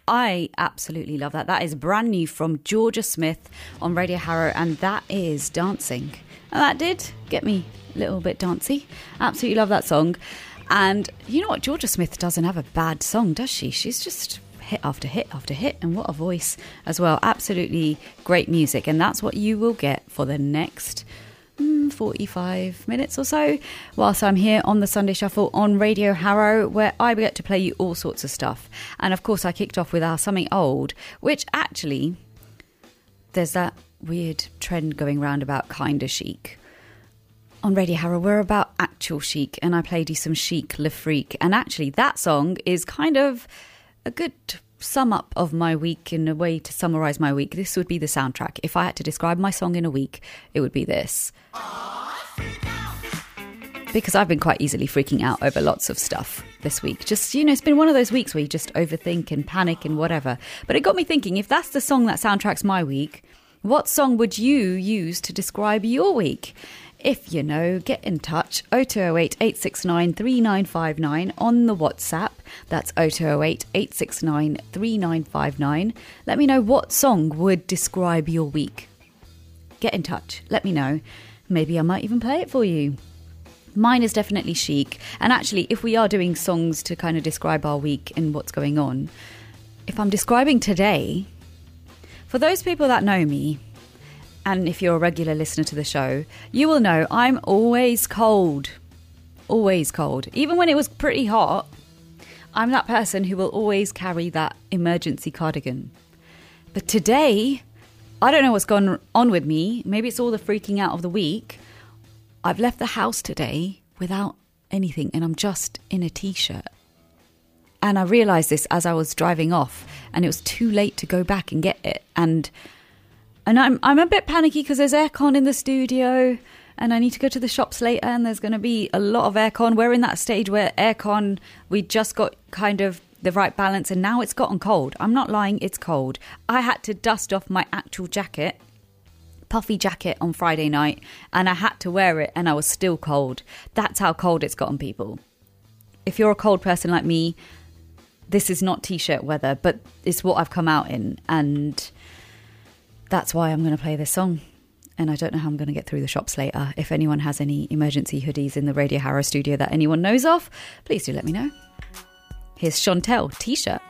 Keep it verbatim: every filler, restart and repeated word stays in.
I absolutely love that. That is brand new from Georgia Smith on Radio Harrow, and that is Dancing. And that did get me a little bit dancey. Absolutely love that song. And you know what? Georgia Smith doesn't have a bad song, does she? She's just hit after hit after hit, and what a voice as well. Absolutely great music, and that's what you will get for the next mm, forty-five minutes or so whilst I'm here on the Sunday Shuffle on Radio Harrow, where I get to play you all sorts of stuff. And of course I kicked off with our Something Old, which actually there's that weird trend going round about kinda chic. On Radio Harrow, we're about actual chic, and I played you some Chic Le Freak, and actually that song is kind of a good sum up of my week, in a way to summarise my week. This would be the soundtrack. If I had to describe my song in a week, it would be this. Because I've been quite easily freaking out over lots of stuff this week. Just, you know, it's been one of those weeks where you just overthink and panic and whatever. But it got me thinking, if that's the song that soundtracks my week, what song would you use to describe your week? If you know, get in touch. oh two oh eight, eight six nine, three nine five nine on the WhatsApp. That's oh two oh eight, eight six nine, three nine five nine. Let me know what song would describe your week. Get in touch. Let me know. Maybe I might even play it for you. Mine is definitely chic. And actually, if we are doing songs to kind of describe our week and what's going on, if I'm describing today, for those people that know me, and if you're a regular listener to the show, you will know I'm always cold. Always cold. Even when it was pretty hot, I'm that person who will always carry that emergency cardigan. But today, I don't know what's gone on with me. Maybe it's all the freaking out of the week. I've left the house today without anything, and I'm just in a t-shirt. And I realised this as I was driving off, and it was too late to go back and get it. And And I'm I'm a bit panicky because there's aircon in the studio, and I need to go to the shops later, and there's going to be a lot of aircon. We're in that stage where aircon, we just got kind of the right balance, and now it's gotten cold. I'm not lying, it's cold. I had to dust off my actual jacket, puffy jacket, on Friday night, and I had to wear it, and I was still cold. That's how cold it's gotten, people. If you're a cold person like me, this is not t-shirt weather, but it's what I've come out in, and that's why I'm going to play this song. And I don't know how I'm going to get through the shops later. If anyone has any emergency hoodies in the Radio Harrow studio that anyone knows of, please do let me know. Here's Chantel, T-shirt.